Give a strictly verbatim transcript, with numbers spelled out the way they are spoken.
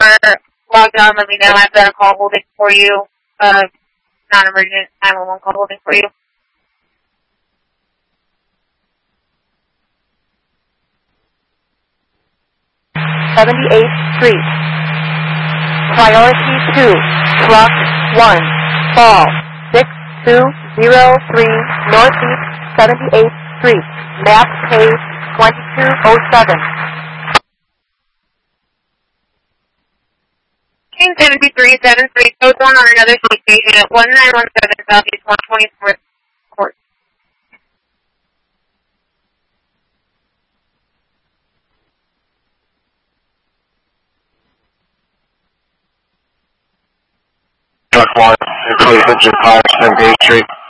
are logged on, let me know. I've got a call holding for you. Uh, non-emergent nine one one call holding for you. seventy-eighth Street. Priority two, truck one, fall, six two zero three, Northeast seventy-eighth Street, map page twenty-two oh seven. King seventy-three seventy-three, code one on another street station at one nine one seven Southeast one twenty-fourth Court. Truck one, replacement to Park, seventy-eighth Street.